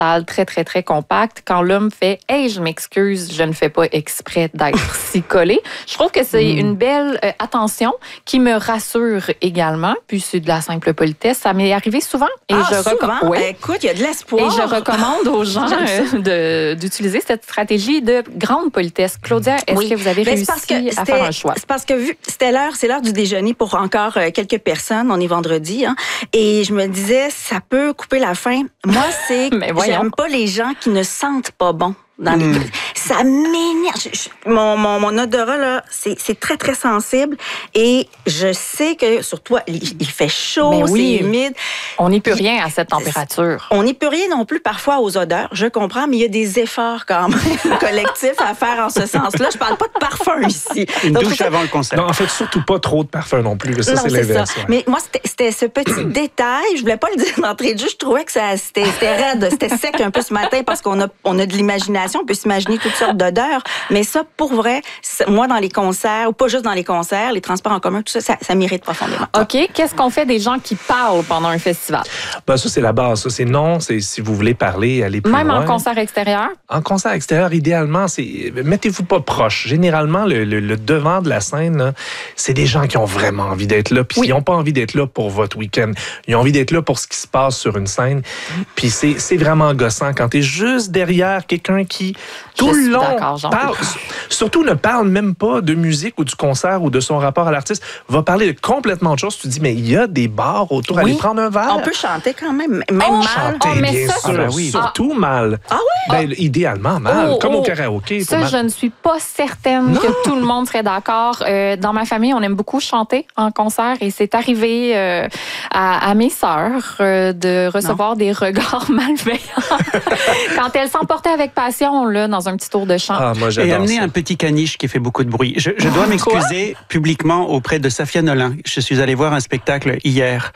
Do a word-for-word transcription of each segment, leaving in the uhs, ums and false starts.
très, très, très compacte. Quand l'homme fait « Hey, je m'excuse, je ne fais pas exprès d'être si collé », je trouve que c'est mmh. une belle euh, attention qui me rassure également. Puis c'est de la simple politesse. Ça m'est arrivé souvent. Et ah, je souvent? Recomm- oui. Écoute, il y a de l'espoir. Et je recommande aux gens euh, de, d'utiliser cette stratégie de grande politesse. Claudia, est-ce oui. que vous avez réussi à faire un choix? C'est parce que vu, c'était l'heure, c'est l'heure du déjeuner pour encore euh, quelques personnes. On est vendredi. Hein, et je me disais, ça peut couper la faim. Moi, c'est que j'aime pas les gens qui ne sentent pas bon. Dans les... mmh. Ça m'énerve. Je, je, mon, mon, mon odorat, là, c'est, c'est très, très sensible. Et je sais que, sur toi, il, il fait chaud, oui. c'est humide. On n'y peut rien à cette température. On n'y peut rien non plus, parfois, aux odeurs. Je comprends, mais il y a des efforts, quand même, collectifs à faire en ce sens-là. Je parle pas de parfum ici. Une Donc, douche ça... avant le concert. Non, en fait, surtout pas trop de parfum non plus. Ça, non, c'est, c'est l'inverse. Ça. Ouais. Mais moi, c'était, c'était ce petit détail. Je voulais pas le dire d'entrée de jeu. Je trouvais que ça, c'était, c'était raide. C'était sec un peu ce matin parce qu'on a, on a de l'imagination. On peut s'imaginer toutes sortes d'odeurs. Mais ça, pour vrai, moi, dans les concerts, ou pas juste dans les concerts, les transports en commun, tout ça, ça, ça m'irrite profondément. OK. Qu'est-ce qu'on fait des gens qui parlent pendant un festival? Ben, ça, c'est la base. Ça, c'est non. C'est si vous voulez parler, allez plus Même loin. Même en concert extérieur? En concert extérieur, idéalement, c'est mettez-vous pas proche. Généralement, le, le, le devant de la scène, là, c'est des gens qui ont vraiment envie d'être là. Puis oui. ils n'ont pas envie d'être là pour votre week-end. Ils ont envie d'être là pour ce qui se passe sur une scène. Puis c'est, c'est vraiment gossant quand t'es juste derrière quelqu'un qui, tout le long, parle, surtout ne parle même pas de musique ou du concert ou de son rapport à l'artiste, va parler de complètement autre chose. Tu te dis, mais il y a des bars autour. Oui. Allez prendre un verre. On peut chanter quand même, même oh, mal. Chanter, oh, mais bien ça, sûr. Ah, ben oui. Surtout ah. mal. Ah oui? Ben, idéalement mal, oh, comme oh. au karaoké. Ça, je ne suis pas certaine non. que tout le monde serait d'accord. Euh, dans ma famille, on aime beaucoup chanter en concert et c'est arrivé euh, à, à mes sœurs euh, de recevoir non. des regards malveillants quand elles s'emportaient avec passion là, dans un petit tour de chant. Ah, moi, et amener ça. Un petit caniche qui fait beaucoup de bruit. Je, je dois m'excuser publiquement auprès de Safia Nolin. Je suis allé voir un spectacle hier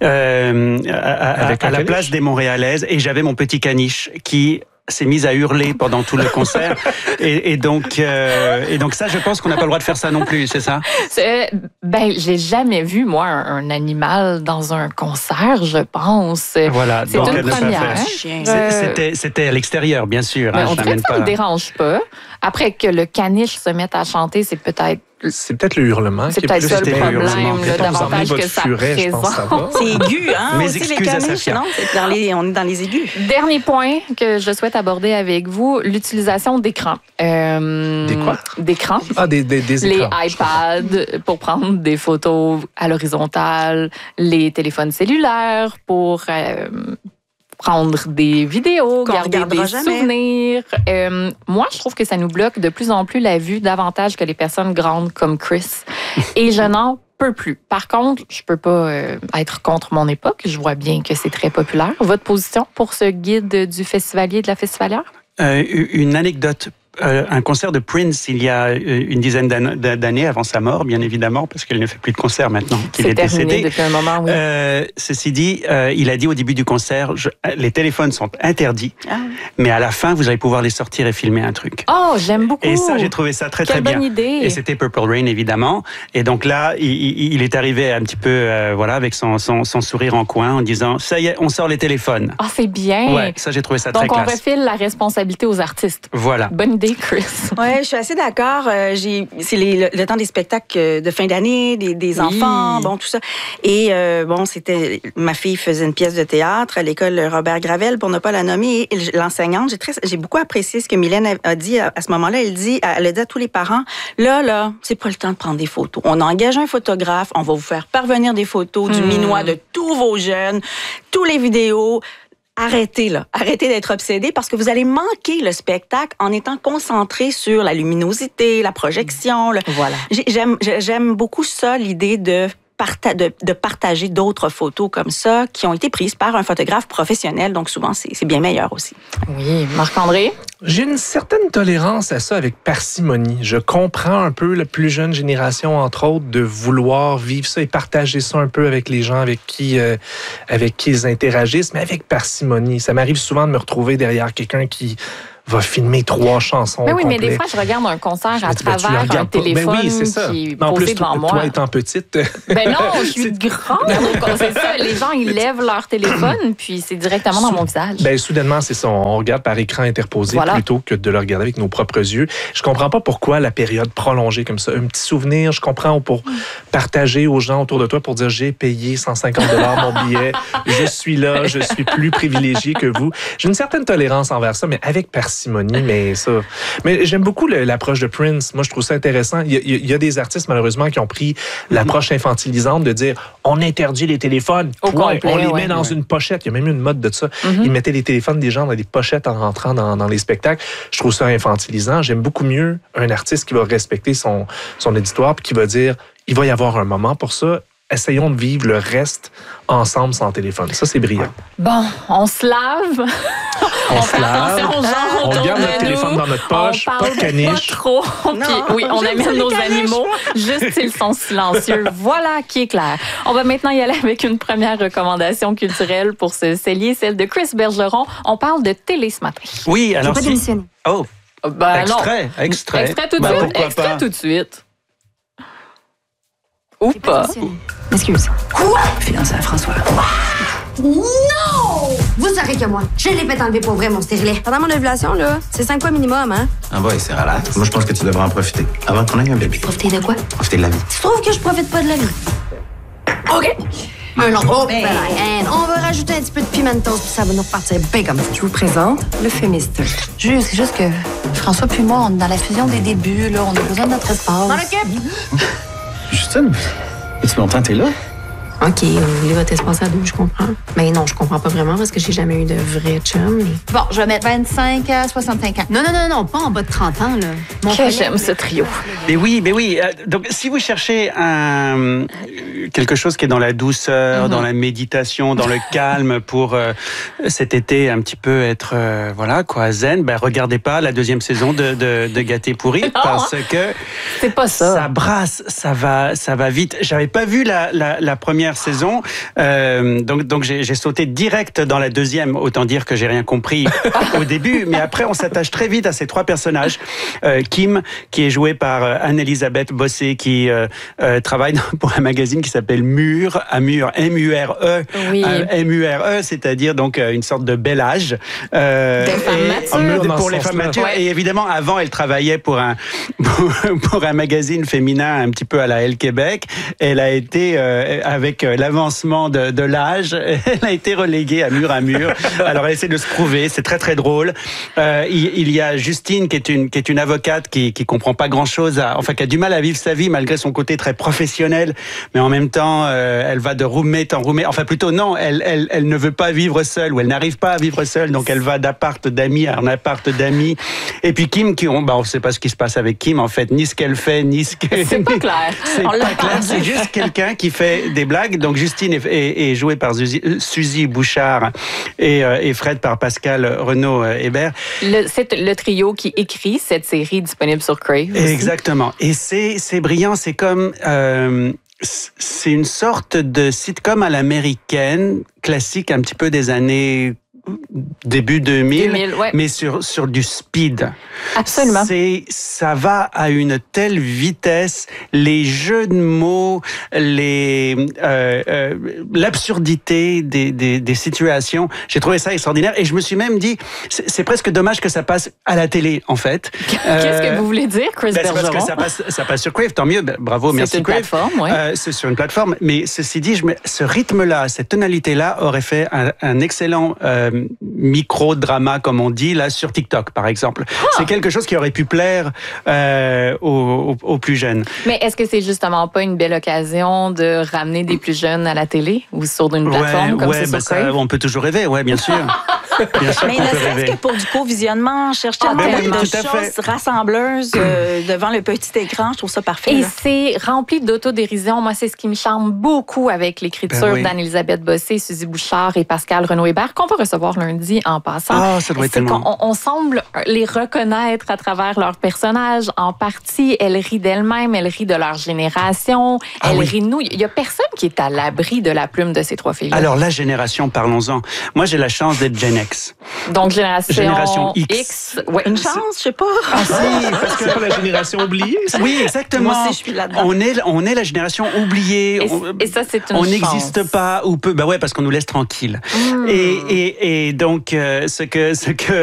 euh, à, à, à, à la place des Montréalaises et j'avais mon petit caniche qui s'est mise à hurler pendant tout le concert. et, et, donc, euh, et donc ça, je pense qu'on n'a pas le droit de faire ça non plus, c'est ça? C'est, ben, j'ai jamais vu, moi, un, un animal dans un concert, je pense. Voilà. C'est donc, une première. Euh... C'était, c'était à l'extérieur, bien sûr. Ben, hein, on dirait que ça ne me dérange pas. Après que le caniche se mette à chanter, c'est peut-être C'est peut-être le hurlement c'est qui est peut-être plus ça le problème, là, davantage que ça furet, je pense, ça va. C'est aigu, hein? Mes aussi, excuses les caniches, à Safia. Non, c'est dans les, on est dans les aigus. Dernier point que je souhaite aborder avec vous, l'utilisation d'écrans. Euh, des quoi? D'écrans. Ah, des, des, des les écrans. Les iPads pour prendre des photos à l'horizontale, les téléphones cellulaires pour... Euh, prendre des vidéos, qu'on garder des jamais. souvenirs. Euh, moi, je trouve que ça nous bloque de plus en plus la vue davantage que les personnes grandes comme Chris. Et je n'en peux plus. Par contre, je peux pas euh, être contre mon époque. Je vois bien que c'est très populaire. Votre position pour ce guide du festivalier et de la festivalière? Euh, une anecdote. Euh, un concert de Prince il y a une dizaine d'années avant sa mort, bien évidemment, parce qu'il ne fait plus de concerts maintenant qu'il c'est est décédé. Terminé depuis un moment, oui. Euh, ceci dit, euh, il a dit au début du concert, je, les téléphones sont interdits, ah. mais à la fin, vous allez pouvoir les sortir et filmer un truc. Oh, j'aime beaucoup. Et ça, j'ai trouvé ça très, Quelle très bien. bonne idée. Et c'était Purple Rain, évidemment. Et donc là, il, il est arrivé un petit peu, euh, voilà, avec son, son, son sourire en coin, en disant, ça y est, on sort les téléphones. Ah, oh, c'est bien. Ouais, ça, j'ai trouvé ça donc, très classe. Donc, on refile la responsabilité aux artistes. Voilà. Bonne idée, Chris. Oui, je suis assez d'accord. Euh, j'ai, c'est les, le, le temps des spectacles de fin d'année, des, des oui. enfants, bon, tout ça. Et euh, bon, c'était... Ma fille faisait une pièce de théâtre à l'école Robert Gravel, pour ne pas la nommer. Et l'enseignante, j'ai, très, j'ai beaucoup apprécié ce que Mylène a, a dit à, à ce moment-là. Elle dit, elle a dit à tous les parents, là, là, c'est pas le temps de prendre des photos. On engage un photographe, on va vous faire parvenir des photos du hmm. minois de tous vos jeunes, tous les vidéos. Arrêtez, là. Arrêtez d'être obsédés parce que vous allez manquer le spectacle en étant concentré sur la luminosité, la projection. Le... Voilà. J'aime, j'aime beaucoup ça, l'idée de, parta- de, de partager d'autres photos comme ça qui ont été prises par un photographe professionnel. Donc, souvent, c'est, c'est bien meilleur aussi. Oui. Marc-André? J'ai une certaine tolérance à ça avec parcimonie. Je comprends un peu la plus jeune génération, entre autres, de vouloir vivre ça et partager ça un peu avec les gens avec qui, euh, avec qui ils interagissent, mais avec parcimonie. Ça m'arrive souvent de me retrouver derrière quelqu'un qui va filmer trois chansons mais oui, complets. mais des fois, je regarde un concert à Ben, travers un pas. téléphone ben oui, ça. qui est en posé plus, devant toi, moi. Toi étant petite... Ben non, je suis grande. C'est ça, les gens, ils lèvent leur téléphone, puis c'est directement dans mon visage. Ben soudainement, c'est ça. On regarde par écran interposé voilà. plutôt que de le regarder avec nos propres yeux. Je comprends pas pourquoi la période prolongée comme ça. Un petit souvenir, je comprends, pour partager aux gens autour de toi pour dire j'ai payé cent cinquante dollars mon billet, je suis là, je suis plus privilégié que vous. J'ai une certaine tolérance envers ça, mais avec parcimonie, mais ça. Mais j'aime beaucoup le, l'approche de Prince. Moi, je trouve ça intéressant. Il y, a, il y a des artistes, malheureusement, qui ont pris l'approche infantilisante de dire on interdit les téléphones, point, complet, on les ouais, met dans ouais. une pochette. Il y a même eu une mode de ça. Mm-hmm. Ils mettaient les téléphones des gens dans des pochettes en rentrant dans, dans les spectacles. Je trouve ça infantilisant. J'aime beaucoup mieux un artiste qui va respecter son, son auditoire puis qui va dire il va y avoir un moment pour ça. Essayons de vivre le reste ensemble sans téléphone. Ça, c'est brillant. Bon, on se lave. On, on se lave. On garde notre téléphone dans notre poche. Pas de caniche. Pas trop. Puis, oui, on amène nos animaux. Juste s'ils sont silencieux. Voilà qui est clair. On va maintenant y aller avec une première recommandation culturelle pour ce cellier, celle de Chris Bergeron. On parle de télé ce matin. Oui, alors J'ai pas si... démissionné. Oh, ben extrait, non. extrait. Extrait tout de ben, suite. Extrait pas? tout de suite. Ou pas. Excuse. Quoi? Fiancé à François. Non! Vous savez que moi, je l'ai fait enlever pour vrai, mon stérilet. Pendant mon ovulation, là, c'est cinq fois minimum, hein? Ah boy, c'est relax. Moi, je pense que tu devrais en profiter. Avant qu'on ait un bébé. Profiter de quoi? Profiter de la vie. Tu trouves que je profite pas de la vie? OK. Un long. Oh, ben, on va rajouter un petit peu de pimentos, puis ça va nous repartir bien comme ça. Je vous présente le Fémiste. Juste, c'est juste que François puis moi, on est dans la fusion des débuts, là. On a besoin de notre espace. M'en occupe! Justine, depuis longtemps t'es là? OK, vous voulez votre espace à deux, je comprends. Mais non, je comprends pas vraiment parce que j'ai jamais eu de vrai chum. Mais... Bon, je vais mettre vingt-cinq à soixante-cinq ans. Non, non, non, non, pas en bas de trente ans, là. Mon que collègue, j'aime ce trio. Mais oui, mais oui. Donc, si vous cherchez un, quelque chose qui est dans la douceur, mm-hmm. dans la méditation, dans le calme pour euh, cet été un petit peu être, euh, voilà, quoi, zen, ben, regardez pas la deuxième saison de, de, de Gâté pourri non, parce que c'est pas ça. Ça brasse, ça va, ça va vite. J'avais pas vu la, la, la première saison, euh, donc donc j'ai, j'ai sauté direct dans la deuxième. Autant dire que j'ai rien compris au début, mais après on s'attache très vite à ces trois personnages. Euh, Kim, qui est jouée par Anne-Elisabeth Bossé, qui euh, euh, travaille pour un magazine qui s'appelle Mur, à Mur, M U R E, oui. euh, M U R E, c'est-à-dire donc une sorte de bel âge. Euh, Des femmes matures. Pour les femmes matures. Ouais. Et évidemment, avant, elle travaillait pour un pour, pour un magazine féminin un petit peu à la Elle Québec. Elle a été euh, avec l'avancement de, de l'âge, elle a été reléguée à Mur à Mur. Alors elle essaie de se prouver, c'est très très drôle. Euh, il, il y a Justine qui est une qui est une avocate qui qui comprend pas grand chose, à, enfin qui a du mal à vivre sa vie malgré son côté très professionnel, mais en même temps euh, elle va de roommate en roommate. Enfin plutôt non, elle elle elle ne veut pas vivre seule ou elle n'arrive pas à vivre seule, donc elle va d'appart d'amis en appart d'amis. Et puis Kim qui on bah on sait pas ce qui se passe avec Kim en fait, ni ce qu'elle fait, ni ce que c'est pas clair. C'est on pas l'a clair, c'est juste quelqu'un qui fait des blagues. Donc Justine est, est, est jouée par Suzy, Suzy Bouchard et, euh, et Fred par Pascal Renaud-Hébert. Le, c'est le trio qui écrit cette série disponible sur Crave. Aussi. Exactement. Et c'est, c'est brillant. C'est comme... Euh, c'est une sorte de sitcom à l'américaine, classique un petit peu des années... début deux mille, deux mille ouais. mais sur sur du speed. Absolument. C'est ça va à une telle vitesse, les jeux de mots, les euh, euh, l'absurdité des, des des situations. J'ai trouvé ça extraordinaire et je me suis même dit c'est, c'est presque dommage que ça passe à la télé en fait. Qu'est-ce euh, que vous voulez dire, Chris ben, Bergeron? C'est parce que ça passe ça passe sur Crave, tant mieux. Ben, bravo, c'est merci une Crave. Plateforme, ouais. euh, c'est sur une plateforme, mais ceci dit, je me, ce rythme-là, cette tonalité-là aurait fait un, un excellent euh, micro-drama, comme on dit, là, sur TikTok, par exemple. Ah. C'est quelque chose qui aurait pu plaire euh, aux, aux, aux plus jeunes. Mais est-ce que c'est justement pas une belle occasion de ramener des plus jeunes à la télé ou sur une plateforme ouais, comme ouais, c'est bah sur ça, on peut toujours rêver, ouais, bien sûr. Bien sûr mais ne serait-ce que pour du co-visionnement, chercher ah, à ben oui, de tout choses à fait. rassembleuses euh, devant le petit écran, je trouve ça parfait. Et là. c'est rempli d'autodérision. Moi, c'est ce qui me charme beaucoup avec l'écriture ben oui. d'Anne-Elisabeth Bossé, Suzy Bouchard et Pascal Renaud-Hébert, qu'on va recevoir lundi en passant. Ah, ça doit être tellement... On, on semble les reconnaître à travers leurs personnages. En partie, elles rient d'elles-mêmes, elles rient de leur génération, ah, elles oui. rient de nous. Il n'y a personne qui est à l'abri de la plume de ces trois filles. Alors, la génération, parlons-en. Moi, j'ai la chance d'être Gen X. Donc, génération, Génération X. X. Ouais. Une chance, je sais pas. Ah si, parce C'est pas la génération oubliée, ça? Oui, exactement. Moi aussi, je suis là-dedans. On est, on est la génération oubliée. Et, on, et ça, c'est une On chance. n'existe pas ou peu. Ben ouais, parce qu'on nous laisse tranquilles. Mm. Et, et, et donc, euh, ce que, ce que